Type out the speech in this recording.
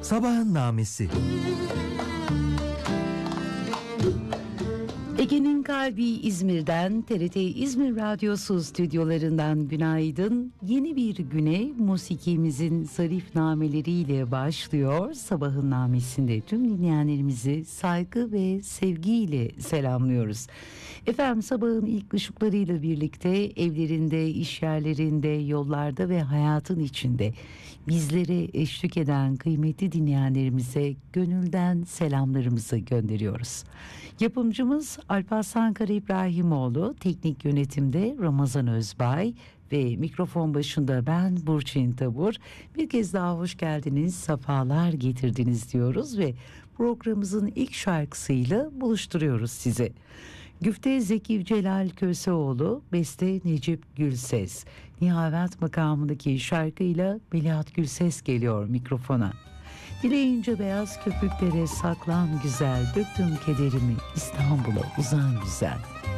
Sabahın Namesi. Ege'nin kalbi İzmir'den, TRT İzmir Radyosu stüdyolarından günaydın. Yeni bir güne musikimizin zarif nameleriyle başlıyor. Sabahın namesinde tüm dinleyenlerimizi saygı ve sevgiyle selamlıyoruz. Efendim, sabahın ilk ışıklarıyla birlikte evlerinde, iş yerlerinde, yollarda ve hayatın içinde bizlere eşlik eden kıymetli dinleyenlerimize gönülden selamlarımızı gönderiyoruz. Yapımcımız Alparslan Kara İbrahimoğlu, teknik yönetimde Ramazan Özbay ve mikrofon başında ben Burçin Tabur. Bir kez daha hoş geldiniz, sefalar getirdiniz diyoruz ve programımızın ilk şarkısıyla buluşturuyoruz sizi. Güfte Zeki Celal Köseoğlu, beste Necip Gülses. Nihavet makamındaki şarkıyla Melahat Gülses geliyor mikrofona. Dileyince beyaz köpüklere saklan güzel, döktüm kederimi İstanbul'a uzan güzel.